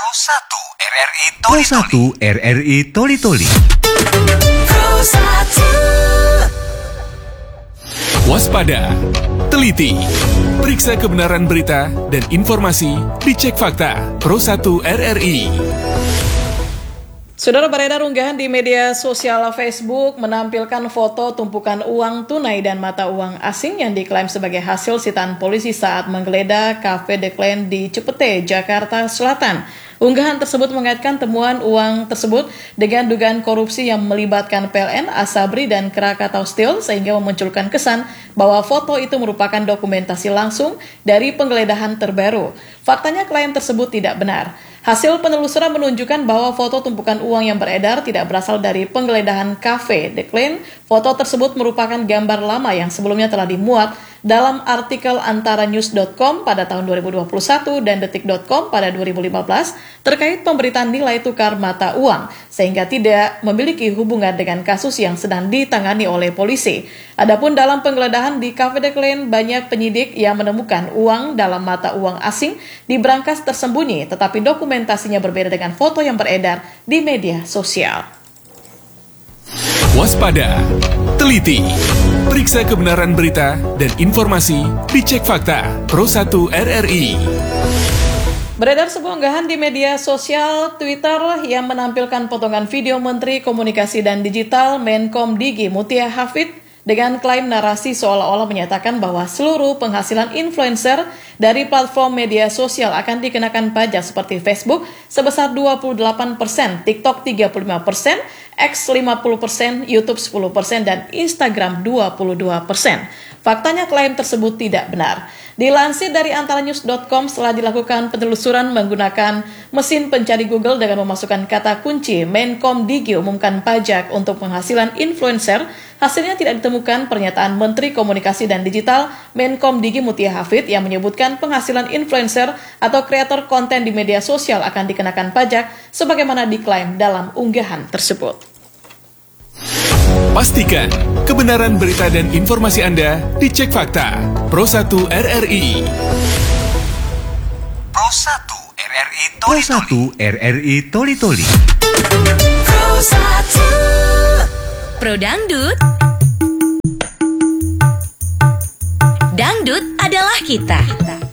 Pro 1 RRI Pro Toli-Toli. 1 RRI Toli-Toli. Pro 1. Waspada, teliti, periksa kebenaran berita dan informasi, dicek fakta. Pro 1 RRI. Saudara, beredar unggahan di media sosial Facebook menampilkan foto tumpukan uang tunai dan mata uang asing yang diklaim sebagai hasil sitaan polisi saat menggeledah Cafe The Clan di Cipete, Jakarta Selatan. Unggahan tersebut mengaitkan temuan uang tersebut dengan dugaan korupsi yang melibatkan PLN, Asabri, dan Krakatau Steel sehingga memunculkan kesan bahwa foto itu merupakan dokumentasi langsung dari penggeledahan terbaru. Faktanya klaim tersebut tidak benar. Hasil penelusuran menunjukkan bahwa foto tumpukan uang yang beredar tidak berasal dari penggeledahan Cafe The Clan. Foto tersebut merupakan gambar lama yang sebelumnya telah dimuat dalam artikel antara news.com pada tahun 2021 dan detik.com pada 2015 terkait pemberitaan nilai tukar mata uang, sehingga tidak memiliki hubungan dengan kasus yang sedang ditangani oleh polisi. Adapun dalam penggeledahan di Cafe The Clan, banyak penyidik yang menemukan uang dalam mata uang asing di brankas tersembunyi, tetapi dokumentasinya berbeda dengan foto yang beredar di media sosial. Waspada, teliti, periksa kebenaran berita dan informasi, dicek fakta. Pro 1 RRI. Beredar sebuah unggahan di media sosial Twitter yang menampilkan potongan video Menteri Komunikasi dan Digital Menkom Digi Mutia Hafid dengan klaim narasi seolah-olah menyatakan bahwa seluruh penghasilan influencer dari platform media sosial akan dikenakan pajak seperti Facebook sebesar 28%, TikTok 35%, X 50%, YouTube 10%, dan Instagram 22%. Faktanya klaim tersebut tidak benar. Dilansir dari antaranews.com, setelah dilakukan penelusuran menggunakan mesin pencari Google dengan memasukkan kata kunci Menkom Digi umumkan pajak untuk penghasilan influencer, hasilnya tidak ditemukan pernyataan Menteri Komunikasi dan Digital Menkom Digi Mutia Hafid yang menyebutkan penghasilan influencer atau kreator konten di media sosial akan dikenakan pajak sebagaimana diklaim dalam unggahan tersebut. Pastikan kebenaran berita dan informasi Anda dicek fakta. Pro 1 RRI. Pro 1 RRI Pro Toli-Toli. 1 RRI Toli-Toli. Pro 1. Pro Dangdut. Dangdut adalah kita.